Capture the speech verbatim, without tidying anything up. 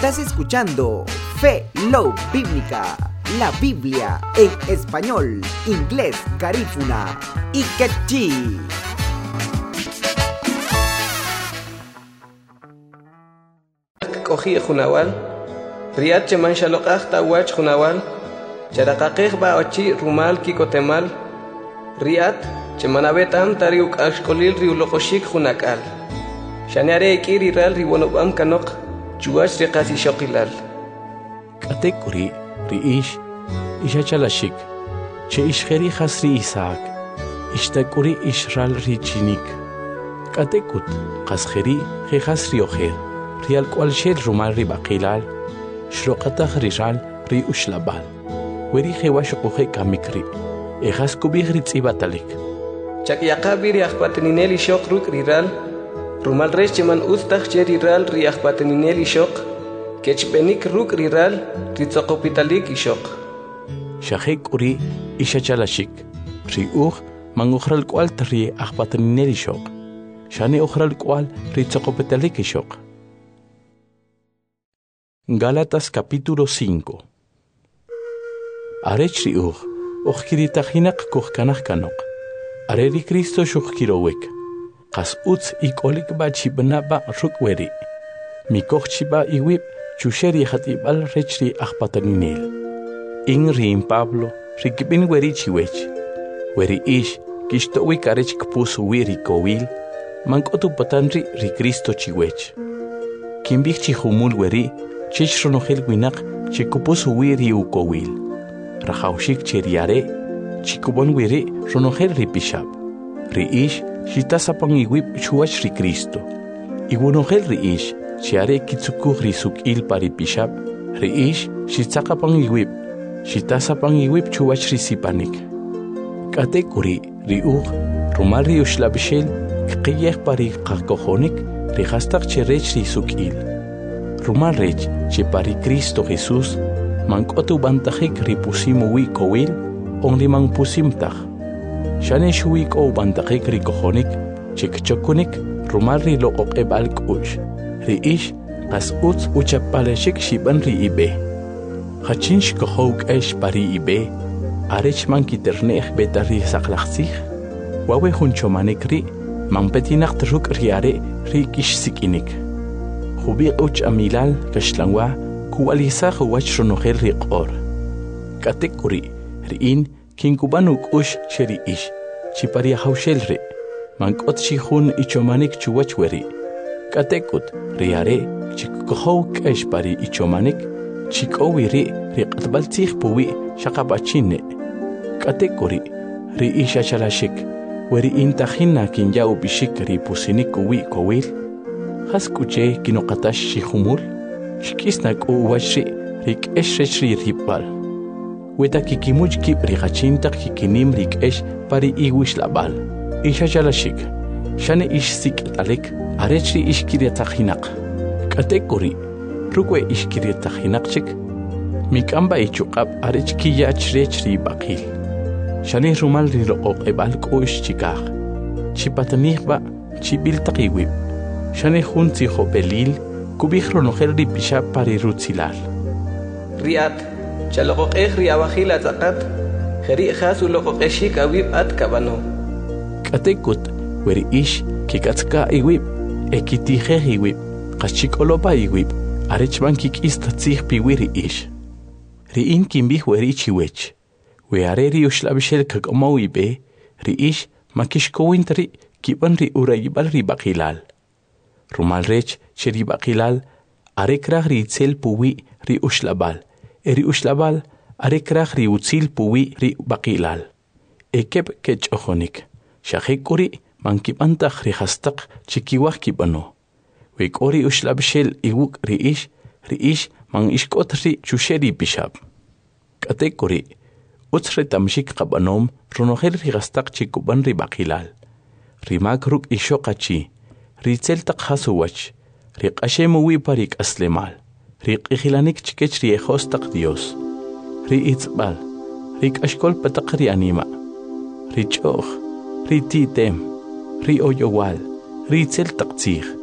Estás escuchando Fe Love Bíblica, la Biblia en español, inglés, garífuna y quechí. Cogí junawal, riat cheman shalokach tawach junawal, charakakech ba ochi rumal kikotemal, riat chemanabetam tariuk ashkolil riulokoshik junakal. Shaneare ikiriral riwonobam kanok, chuach riqasi shokilal. Katekuri riish ishachalashik, che ishkheri khasri Isaac, ishtakuri ishral richinik. Katekut qaskheri khasri ocher. Rial cualquier rumal ribaqilal, shroqatah rijal ri ushlabal. Weri hewash coge kamikri, ejas kubigri tsibatalik. Chakyakabi riachpatenineli shok ruk riral, rumal recheman ustach cheriral riachpatenineli shok, kechbenik ruk riral ritzokopitalik ishok. Shahek uri ishachalashik, ri uj manguhral cual tri achpatenineli shok, shane ujral cual ritzokopitalik ishok. Gálatas capítulo cinco. Arechri ur, ochkiritahinak kuhkanach kanok. Areri Cristo shukhkirowek. Kas utz ikolik ba chibna ba rukweri. Mikochchiba iwip chusheri hatibal rechri achpataninel. In rin Pablo, rikibin weri chiwech. Weri ish, kistowik arech kpus wiri kowil. Mankotu patanri ri Cristo chiwech. Kimbich chihumul weri. Chich ronojel winak chikupus wiri ukowil. Rajaushik cheriare, chikubon wiri ronojel ripishab. Riish, shitasapang iwip chuach ri Cristo. Iwonojel riish, chiare kitsukuh risuk il paripishab. Riish, shitsakapang iwip, shitasapang iwip chuach risipanik. Katekuri, riuch, rumal riushlabishel, kqiyeh pari kakohonik, rihastak cherech risuk il. Rumal rech, che pari Cristo Jesús, mankotu bantahik ripusimu wi kowil, onli man pusimtah. Shane shuik o bantahik rikohonik, che kchokunik, rumal ri loqok ebalk uch. Ri ish, kas uts uchapaleshik shiban ri ibe. Hachinsh kohok esh pari ibe, arech man kiternech beta ri saklaxich, wawe hunchomanik ri, man petinak truk riare ri kish sikinik. Hubiq uch amilal kashlangwa kuwalisa huwach ronojel riqor. Katekuri riin kinkubanuk ush sheri ish chipari haushel ri mankot shihun ichomanik chuwach weri. Katekut riare chikukohok esh pari ichomanik chikowi ri riqatbaltzih puwi shaqabachine. Katekuri ri isha chalashik weri intahina kinyau bishik ri pusinik uwi kowil. Haskuche kinokatash shihumul, shkisnak u washi rik eshri ripal. Weta kikimuch kip rikachintak kikinim rik esh pari iwish labal. Isha jalashik, shane ish sik talik, arechri ish kiriatahinak. Katekuri, rukwe ish kiriatahinakchik, mikamba ichukab arech kiyach rechri bakil. Shane rumal riloqoq ebal kuish chikach, chipatanihba chibiltakiwib. Shane junti hopelil, kubijro nojel ripisha pari rutzilal. Riat, chalokokeh riabajil atzakat, jeri jasu lokokeshik awib at kabano. Katekut, weri ish, kikatzka iwib, ekitije iwib, kachikolopa iwib, arechman kikistatzih piwiri ish. Riin kimbih weri chiwech, weareri ushlabishel kakomo ibe, ri ish, makishkowintri, kiban ri urayibal ribakilal. Rumal rech cheri bakilal, arekrach ri itzel puwi ri ushlabal, eri ushlabal, arekrach ri utzil puwi ri bakilal. Ekep kech ojonik, shahekuri mankipantach ri hastak chikiwach kibano. Wekori ushlabshel iwuk ri ish, ri ish man ishkot ri chusheri bishab. Katekuri, utzre tamshik kabanom, ronojel ri hastak chikuban ri bakilal. Rimak ruk ishokachi, Ritzel tak hasuwach, rik ashemu wiparik aslemal, rik ihilanik chikech riejos tak Dios, ri itzbal, rik ashkol patak ri anima, ri choch, ri titem, ri oyowal, ritzel tak tzich,